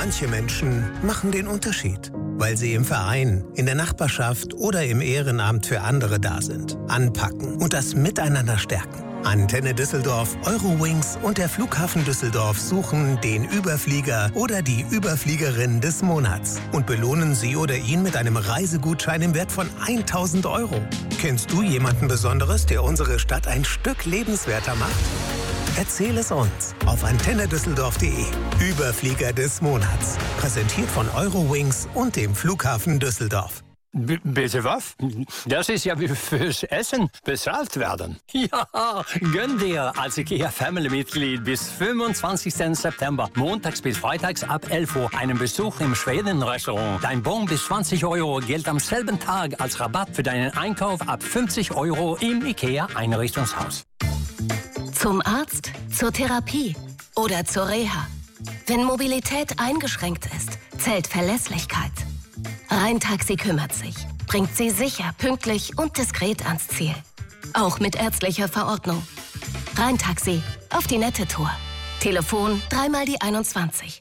Manche Menschen machen den Unterschied, weil sie im Verein, in der Nachbarschaft oder im Ehrenamt für andere da sind, anpacken und das miteinander stärken. Antenne Düsseldorf, Eurowings und der Flughafen Düsseldorf suchen den Überflieger oder die Überfliegerin des Monats und belohnen sie oder ihn mit einem Reisegutschein im Wert von 1.000 €. Kennst du jemanden Besonderes, der unsere Stadt ein Stück lebenswerter macht? Erzähl es uns auf antennedüsseldorf.de. Überflieger des Monats. Präsentiert von Eurowings und dem Flughafen Düsseldorf. Bitte was? Das ist ja wie fürs Essen bezahlt werden. Ja, gönn dir als IKEA-Family-Mitglied bis 25. September, montags bis freitags ab 11 Uhr, einen Besuch im Schweden-Restaurant. Dein Bon bis 20 € gilt am selben Tag als Rabatt für deinen Einkauf ab 50 € im IKEA-Einrichtungshaus. Zum Arzt, zur Therapie oder zur Reha. Wenn Mobilität eingeschränkt ist, zählt Verlässlichkeit. Rhein-Taxi kümmert sich, bringt Sie sicher, pünktlich und diskret ans Ziel. Auch mit ärztlicher Verordnung. Rhein-Taxi, auf die nette Tour. Telefon 3x21.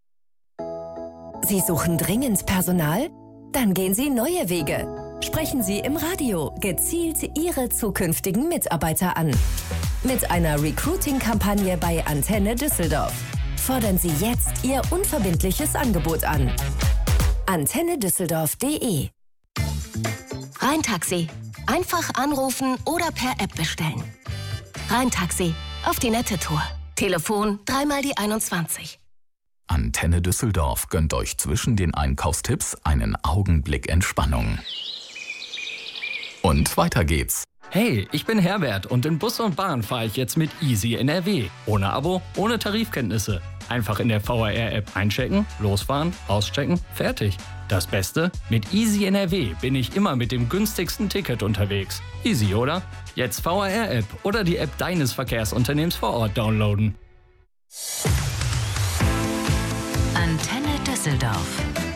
Sie suchen dringend Personal? Dann gehen Sie neue Wege. Sprechen Sie im Radio gezielt Ihre zukünftigen Mitarbeiter an. Mit einer Recruiting-Kampagne bei Antenne Düsseldorf. Fordern Sie jetzt Ihr unverbindliches Angebot an. antennedüsseldorf.de. Rhein-Taxi, einfach anrufen oder per App bestellen. Rhein-Taxi, auf die nette Tour. Telefon 3x21. Antenne Düsseldorf gönnt euch zwischen den Einkaufstipps einen Augenblick Entspannung. Und weiter geht's. Hey, ich bin Herbert und in Bus und Bahn fahre ich jetzt mit Easy NRW. Ohne Abo, ohne Tarifkenntnisse. Einfach in der VRR-App einchecken, losfahren, auschecken, fertig. Das Beste? Mit Easy NRW bin ich immer mit dem günstigsten Ticket unterwegs. Easy, oder? Jetzt VRR-App oder die App deines Verkehrsunternehmens vor Ort downloaden. Antenne Düsseldorf.